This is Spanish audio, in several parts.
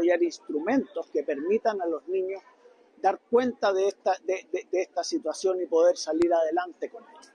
desarrollar instrumentos que permitan a los niños dar cuenta de esta situación y poder salir adelante con ella.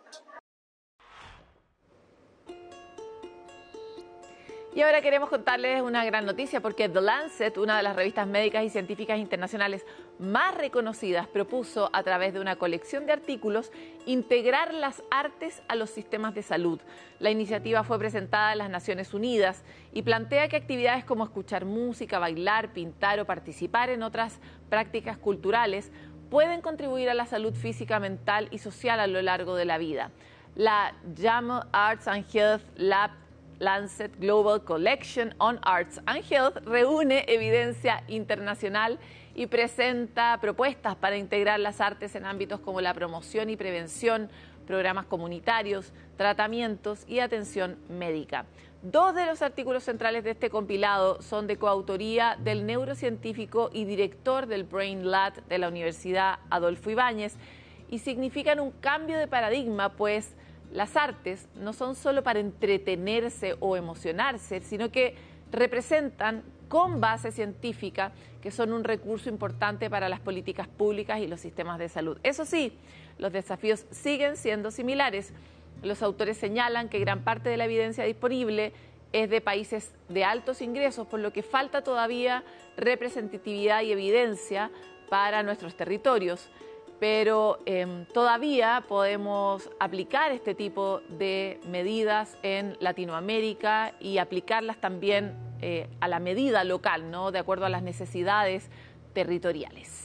Y ahora queremos contarles una gran noticia porque The Lancet, una de las revistas médicas y científicas internacionales más reconocidas, propuso a través de una colección de artículos integrar las artes a los sistemas de salud. La iniciativa fue presentada en las Naciones Unidas y plantea que actividades como escuchar música, bailar, pintar o participar en otras prácticas culturales pueden contribuir a la salud física, mental y social a lo largo de la vida. La JAMA Arts and Health Lancet Global Collection on Arts and Health reúne evidencia internacional y presenta propuestas para integrar las artes en ámbitos como la promoción y prevención, programas comunitarios, tratamientos y atención médica. Dos de los artículos centrales de este compilado son de coautoría del neurocientífico y director del Brain Lab de la Universidad Adolfo Ibáñez y significan un cambio de paradigma, pues las artes no son solo para entretenerse o emocionarse, sino que representan con base científica que son un recurso importante para las políticas públicas y los sistemas de salud. Eso sí, los desafíos siguen siendo similares. Los autores señalan que gran parte de la evidencia disponible es de países de altos ingresos, por lo que falta todavía representatividad y evidencia para nuestros territorios. Pero todavía podemos aplicar este tipo de medidas en Latinoamérica y aplicarlas también a la medida local, ¿no? De acuerdo a las necesidades territoriales.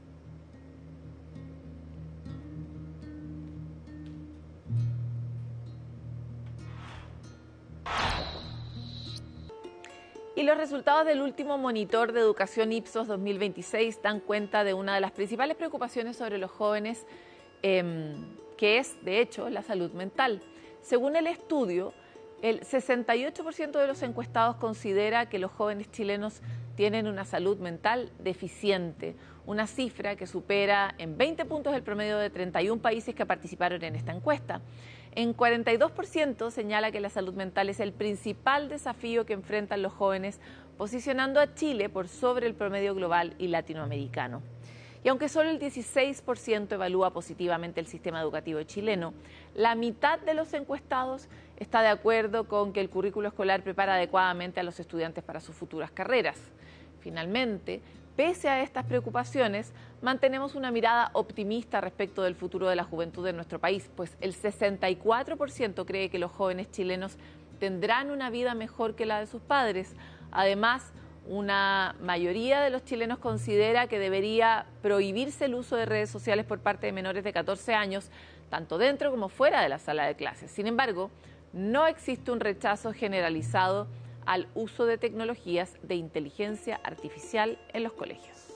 Y los resultados del último monitor de educación Ipsos 2026 dan cuenta de una de las principales preocupaciones sobre los jóvenes, que es, de hecho, la salud mental. Según el estudio, el 68% de los encuestados considera que los jóvenes chilenos tienen una salud mental deficiente, una cifra que supera en 20 puntos el promedio de 31 países que participaron en esta encuesta. En 42% señala que la salud mental es el principal desafío que enfrentan los jóvenes, posicionando a Chile por sobre el promedio global y latinoamericano. Y aunque solo el 16% evalúa positivamente el sistema educativo chileno, la mitad de los encuestados está de acuerdo con que el currículo escolar prepara adecuadamente a los estudiantes para sus futuras carreras. Finalmente, pese a estas preocupaciones, mantenemos una mirada optimista respecto del futuro de la juventud de nuestro país, pues el 64% cree que los jóvenes chilenos tendrán una vida mejor que la de sus padres. Además, una mayoría de los chilenos considera que debería prohibirse el uso de redes sociales por parte de menores de 14 años, tanto dentro como fuera de la sala de clases. Sin embargo, no existe un rechazo generalizado al uso de tecnologías de inteligencia artificial en los colegios.